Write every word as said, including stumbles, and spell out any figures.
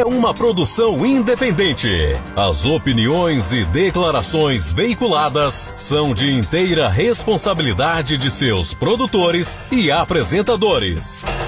é uma produção independente. As opiniões e declarações veiculadas são de inteira responsabilidade de seus produtores e apresentadores.